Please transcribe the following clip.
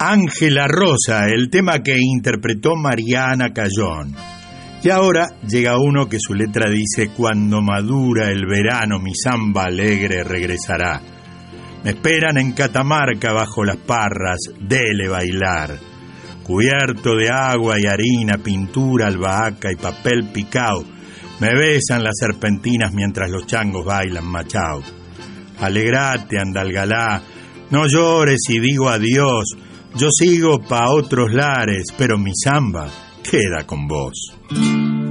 Ángela Rosa, el tema que interpretó Mariana Cayón. Y ahora llega uno que su letra dice: cuando madura el verano mi samba alegre regresará. Me esperan en Catamarca bajo las parras, dele bailar. Cubierto de agua y harina, pintura, albahaca y papel picao, me besan las serpentinas mientras los changos bailan machao. Alegrate, Andalgalá, no llores y digo adiós. Yo sigo pa' otros lares, pero mi samba queda con vos.